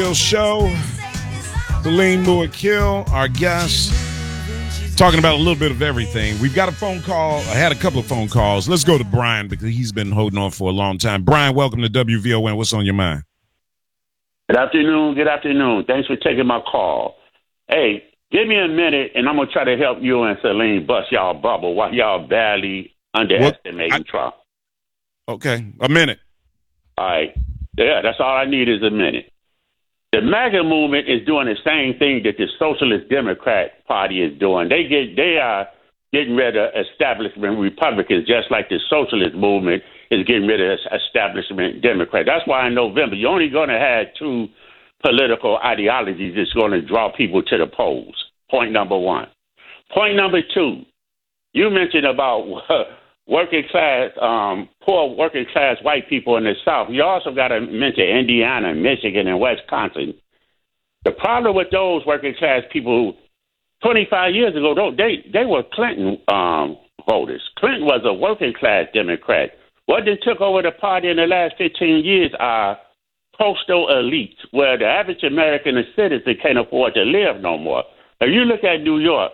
Show. Salim Muakil, our guest, talking about a little bit of everything. We've got a phone call. I had a couple of phone calls. Let's go to Brian because he's been holding on for a long time. Brian, welcome to WVON. What's on your mind? Good afternoon. Good afternoon. Thanks for taking my call. Hey, give me a minute, and I'm going to try to help you and Salim bust y'all bubble while y'all badly underestimating Trump. Okay, a minute. All right. Yeah, that's all I need is a minute. The MAGA movement is doing the same thing that the Socialist Democrat Party is doing. They are getting rid of establishment Republicans, just like the Socialist movement is getting rid of establishment Democrats. That's why in November you're only going to have two political ideologies that's going to draw people to the polls. Point number one. Point number two. You mentioned about working class, poor working class white people in the South. You also got to mention Indiana, Michigan, and Wisconsin. The problem with those working class people, 25 years ago, they were Clinton voters. Clinton was a working class Democrat. What they took over the party in the last 15 years are postal elites, where the average American citizen can't afford to live no more. If you look at New York,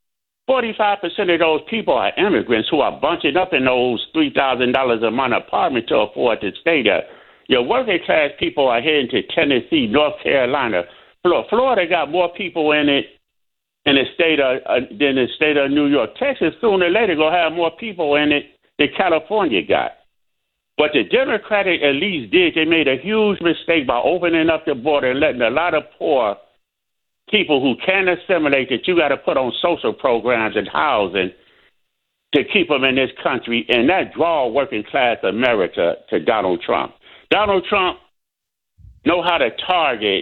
45% of those people are immigrants who are bunching up in those $3,000 a month apartment to afford to stay there. Your working class people are heading to Tennessee, North Carolina. Florida got more people in it in the state of than the state of New York. Texas sooner or later gonna have more people in it than California got. What the Democratic elites did, they made a huge mistake by opening up the border and letting a lot of poor people who can assimilate that you got to put on social programs and housing to keep them in this country, and that draw working class America to Donald Trump. Donald Trump know how to target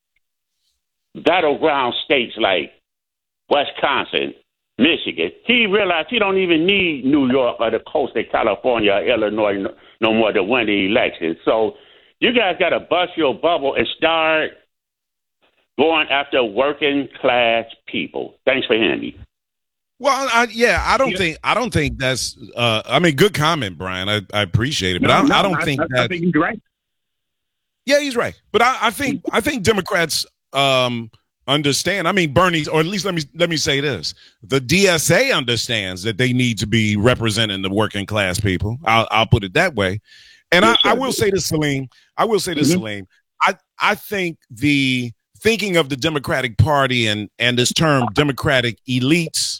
battleground states like Wisconsin, Michigan. He realized he don't even need New York or the coast of California or Illinois no more to win the election. So you guys got to bust your bubble and start going after working class people. Thanks for hearing me. Well, I don't think that's. Good comment, Brian. I appreciate it, but I don't think that. I think he's right. Yeah, he's right. But I think Democrats understand. I mean, Bernie, or at least let me say this: the DSA understands that they need to be representing the working class people. I'll put it that way. And yes, I will say this, Salim. Salim. I think thinking of the Democratic Party and this term Democratic elites,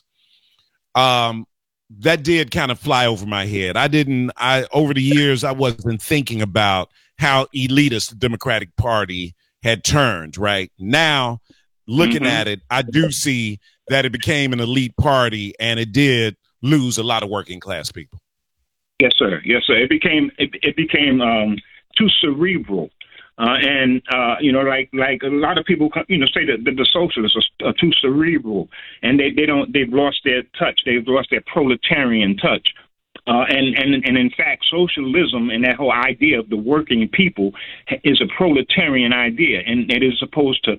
that did kind of fly over my head. Over the years, I wasn't thinking about how elitist the Democratic Party had turned. Right now, looking at it, I do see that it became an elite party and it did lose a lot of working class people. Yes, sir. Yes, sir. It became too cerebral. Like a lot of people, say that the socialists are too cerebral, and they've lost their touch. They've lost their proletarian touch. And in fact, socialism and that whole idea of the working people is a proletarian idea, and it is supposed to,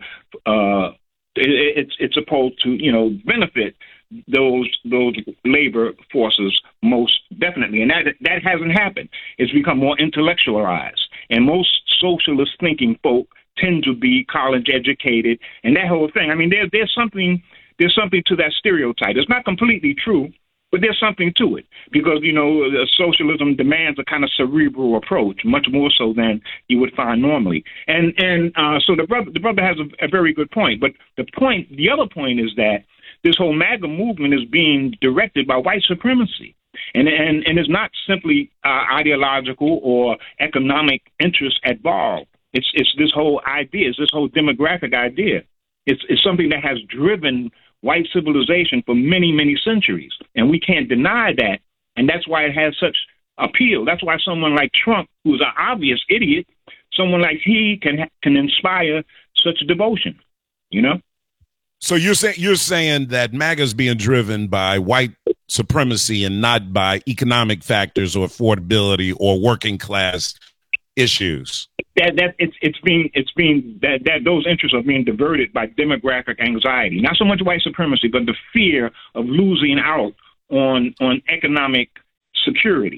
it's supposed to, benefit those labor forces most definitely, and that hasn't happened. It's become more intellectualized. And most socialist thinking folk tend to be college educated, and that whole thing. I mean, there's something to that stereotype. It's not completely true, but there's something to it because socialism demands a kind of cerebral approach, much more so than you would find normally. And so the brother has a very good point. But the other point is that this whole MAGA movement is being directed by white supremacy. And it's not simply ideological or economic interest at bar. It's this whole idea. It's this whole demographic idea. It's something that has driven white civilization for many, many centuries, and we can't deny that. And that's why it has such appeal. That's why someone like Trump, who's an obvious idiot, someone like he can inspire such devotion. So you're saying that MAGA is being driven by white supremacy and not by economic factors or affordability or working class issues. That those interests are being diverted by demographic anxiety. Not so much white supremacy, but the fear of losing out on economic security.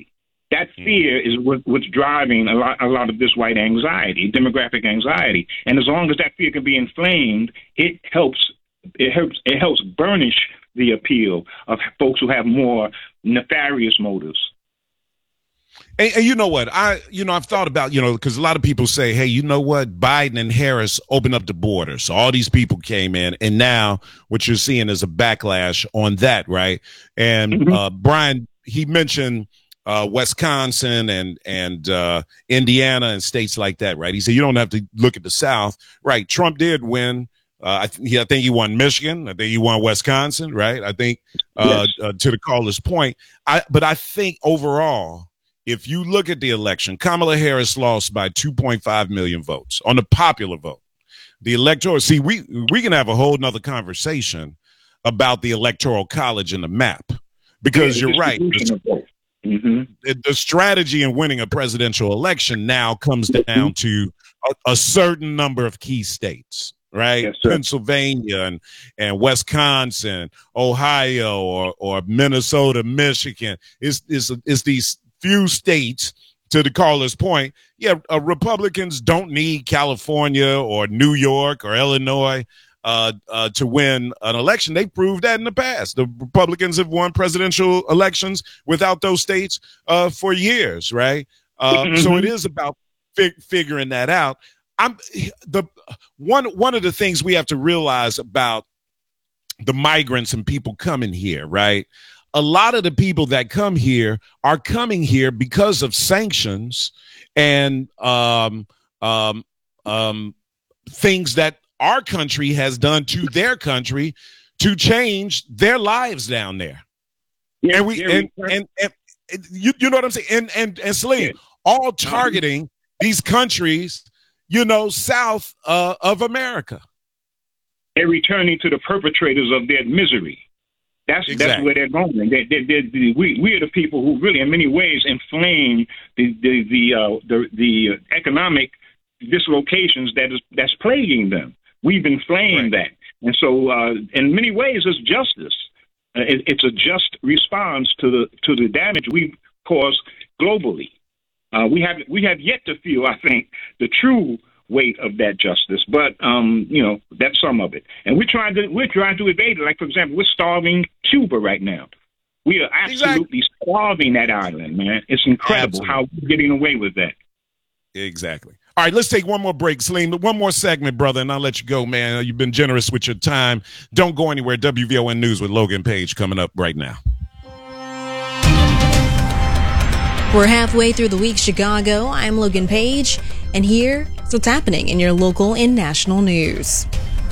That fear is what's driving a lot of this white anxiety, demographic anxiety. And as long as that fear can be inflamed, it helps burnish the appeal of folks who have more nefarious motives. And you know what? I've thought about, because a lot of people say, hey, you know what? Biden and Harris opened up the border. So all these people came in. And now what you're seeing is a backlash on that, right? And Brian, he mentioned Wisconsin and Indiana and states like that, right? He said you don't have to look at the South, right? Trump did win. I think he won Michigan. I think he won Wisconsin, right? I think to the caller's point. But I think overall, if you look at the election, Kamala Harris lost by 2.5 million votes on the popular vote. The electoral, see, we can have a whole nother conversation about the Electoral College and the map, because you're right. The strategy in winning a presidential election now comes down to a certain number of key states, right? Yes, Pennsylvania and Wisconsin, Ohio, or Minnesota, Michigan. It's these few states, to the caller's point. Republicans don't need California or New York or Illinois to win an election. They proved that in the past. The Republicans have won presidential elections without those states for years, right? So it is about figuring that out. One of the things we have to realize about the migrants and people coming here, right? A lot of the people that come here are coming here because of sanctions and things that our country has done to their country to change their lives down there. Yeah, and you know what I'm saying? And Salim, all targeting these countries, south of America. They're returning to the perpetrators of their misery. That's where they're going. We are the people who really, in many ways, inflame the economic dislocations that's plaguing them. We've inflamed that, and so in many ways, it's justice. It's a just response to the damage we've caused globally. We have yet to feel, I think, the true weight of that justice, but that's some of it, and we're trying to evade it. Like, for example, we're starving Cuba right now. We are absolutely starving that island, man. It's incredible how we're getting away with that. Exactly. All right, let's take one more break, Salim. One more segment, brother, and I'll let you go, man. You've been generous with your time. Don't go anywhere. WVON News with Logan Page coming up right now. We're halfway through the week, Chicago. I'm Logan Page, and here's what's happening in your local and national news.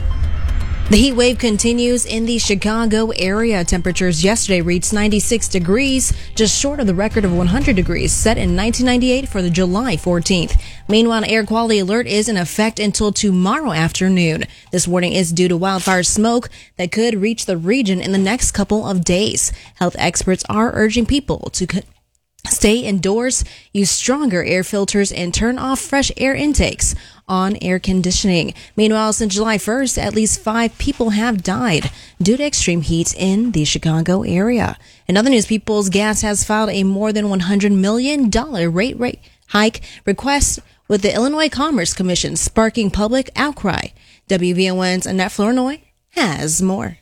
The heat wave continues in the Chicago area. Temperatures yesterday reached 96 degrees, just short of the record of 100 degrees set in 1998 for the July 14th. Meanwhile, an air quality alert is in effect until tomorrow afternoon. This warning is due to wildfire smoke that could reach the region in the next couple of days. Health experts are urging people to stay indoors, use stronger air filters, and turn off fresh air intakes on air conditioning. Meanwhile, since July 1st, at least 5 people have died due to extreme heat in the Chicago area. In other news, People's Gas has filed a more than $100 million rate hike request with the Illinois Commerce Commission, sparking public outcry. WVON's Annette Flournoy has more.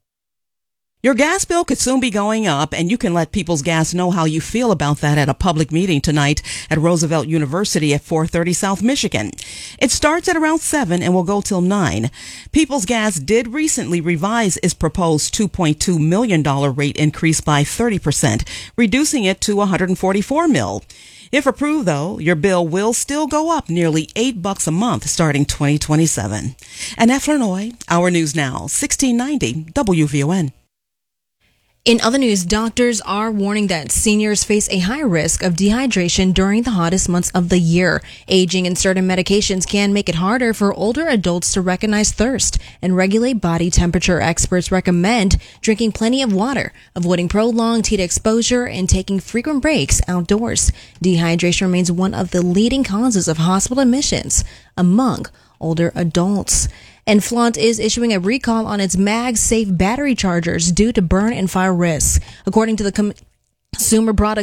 Your gas bill could soon be going up, and you can let People's Gas know how you feel about that at a public meeting tonight at Roosevelt University at 430 South Michigan. It starts at around 7 and will go till 9. People's Gas did recently revise its proposed $2.2 million rate increase by 30%, reducing it to $144 million. If approved, though, your bill will still go up nearly $8 a month starting 2027. Annette Flournoy, Our News Now, 1690 WVON. In other news, doctors are warning that seniors face a high risk of dehydration during the hottest months of the year. Aging and certain medications can make it harder for older adults to recognize thirst and regulate body temperature. Experts recommend drinking plenty of water, avoiding prolonged heat exposure, and taking frequent breaks outdoors. Dehydration remains one of the leading causes of hospital admissions among older adults. And Flaunt is issuing a recall on its MagSafe battery chargers due to burn and fire risks. According to the Consumer Product